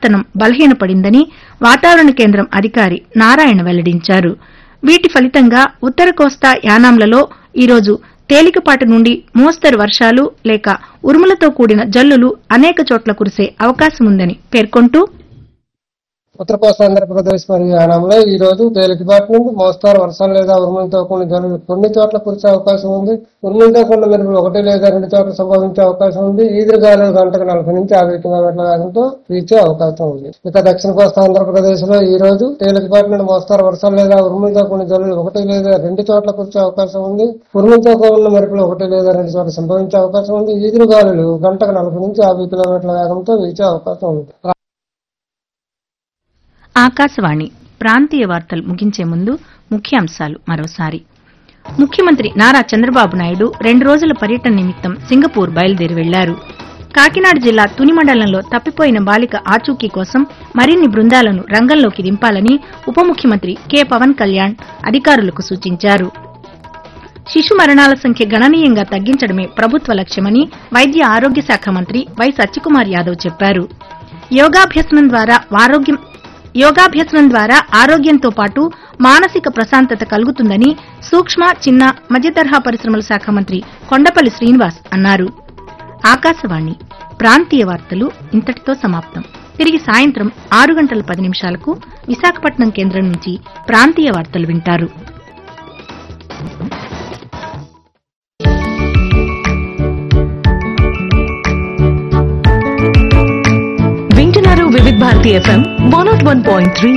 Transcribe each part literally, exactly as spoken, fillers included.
ఉపరితలం బలహీనపడిందని వాతావరణ కేంద్రం అధికారి నారాయణ వెల్లడించారు. వీటి ఫలితంగా ఉత్తర కోస్తా యానాంలలో ఈరోజు తేలికపాటి నుండి మోస్తరు వర్షాలు లేక ఉరుములతో కూడిన జల్లులు అనేక చోట్ల కురిసే అవకాశముందని పేర్కొంటూ, ఉత్తర కోస్తా ఆంధ్రప్రదేశ్ మరియు యానాంలో ఈ రోజు తేలికపాటి నుండి మోస్తారు వర్షాలు లేదా ఉరుములతో కూడిన జల్లులు కొన్ని చోట్ల కురిసే అవకాశం ఉంది. ఉరుములతో కూడిన మెరుపులు ఒకటి లేదా రెండు చోట్ల సంభవించే అవకాశం ఉంది. ఈదురుగాలు గంటకు నలభై నుంచి యాభై కిలోమీటర్ల వేగంతో వీచే అవకాశం ఉంది. ఇక దక్షిణ కోస్తా ఆంధ్రప్రదేశ్ లో ఈ రోజు తేలికపాటి నుండి మోస్తారు వర్షాలు లేదా ఉరుములతో కూడిన జల్లులు ఒకటి లేదా రెండు చోట్ల కురిసే అవకాశం ఉంది. ఉరుములతో కూడిన మెరుపులు ఒకటి లేదా రెండు చోట్ల సంభవించే అవకాశం ఉంది. ఈదురుగాలు గంటకు నలభై నుంచి యాభై కిలోమీటర్ల వేగంతో వీచే అవకాశం ఉంది. ఆకాశవాణి ప్రాంతీయ వార్తలు ముగించే ముందు ముఖ్యాంశాలు మరోసారి. ముఖ్యమంత్రి నారా చంద్రబాబు నాయుడు రెండు రోజుల పర్యటన నిమిత్తం సింగపూర్ బయలుదేరి వెళ్లారు. కాకినాడ జిల్లా తుని మండలంలో తప్పిపోయిన బాలిక ఆచూకీ కోసం మరిన్ని బృందాలను రంగంలోకి దింపాలని ఉప ముఖ్యమంత్రి కె పవన్ కళ్యాణ్ అధికారులకు సూచించారు. శిశు మరణాల సంఖ్య గణనీయంగా తగ్గించడమే ప్రభుత్వ లక్ష్యమని వైద్య ఆరోగ్య శాఖ మంత్రి వై సత్యకుమార్ యాదవ్ చెప్పారు. యోగాభ్యసనం ద్వారా ఆరోగ్యం యోగాభ్యసనం ద్వారా ఆరోగ్యంతో పాటు మానసిక ప్రశాంతత కలుగుతుందని సూక్ష్మ, చిన్న, మధ్యతరహా పరిశ్రమల శాఖ మంత్రి కొండపల్లి శ్రీనివాస్ అన్నారు. ఆకాశవాణి ప్రాంతీయ వార్తలు ఇంతటితో సమాప్తం. తిరిగి సాయంత్రం ఆరు గంటల పది నిమిషాలకు విశాఖపట్నం కేంద్రం నుంచి ప్రాంతీయ వార్తలు వింటారు. వివిధ Bharati FM one not one point three.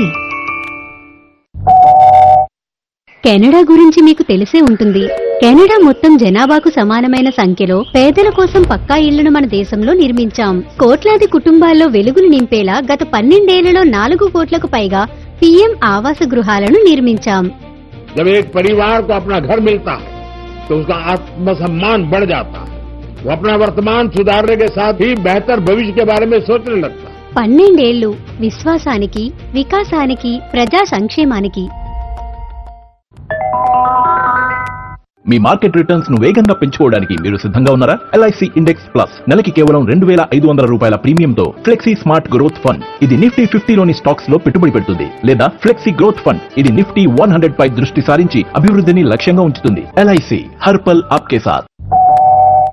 Canada గురించి మీకు తెలిసే ఉంటుంది. కెనడా మొత్తం జనాభాకు సమానమైన సంఖ్యలో పేదల కోసం పక్కా ఇళ్లను మన దేశంలో నిర్మించాం. కోట్లాది కుటుంబాల్లో వెలుగులు నింపేలా గత పన్నెండేళ్లలో నాలుగు కోట్లకు పైగా పీఎం ఆవాస గృహాలను నిర్మించాం. जब एक परिवार को अपना घर मिलता है तो उसका आत्मसम्मान बढ़ जाता है. वो अपना वर्तमान सुधारने के साथ ही बेहतर भविष्य के बारे में सोचने लगता है. పన్నెండేళ్లు విశ్వాసానికి, వికాసానికి, ప్రజా సంక్షేమానికి. మీ మార్కెట్ రిటర్న్స్ ను వేగంగా పెంచుకోవడానికి మీరు సిద్ధంగా ఉన్నారా? ఎల్ఐసి ఇండెక్స్ ప్లస్ నెలకి కేవలం రెండు వేల ఐదు వందల రూపాయల ప్రీమియంతో ఫ్లెక్సీ స్మార్ట్ గ్రోత్ ఫండ్. ఇది నిఫ్టీ ఫిఫ్టీలోని స్టాక్స్ లో పెట్టుబడి పెడుతుంది. లేదా ఫ్లెక్సీ గ్రోత్ ఫండ్, ఇది నిఫ్టీ వన్ హండ్రెడ్ పై దృష్టి సారించి అభివృద్ధిని లక్ష్యంగా ఉంచుతుంది. ఎల్ఐసి హర్ పల్ ఆప్కే సాథ్.